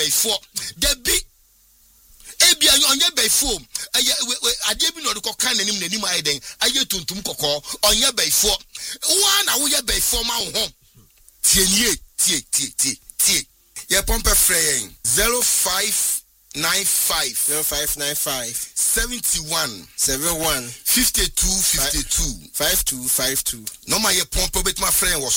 before the be ebi onye before ade bi no de kokan nanim ayeden aye tuntum kokko onye before wa na wo ye before ma wo ho tie ye pompe frey 0595 71 52 no ma ye pompe bet my friend was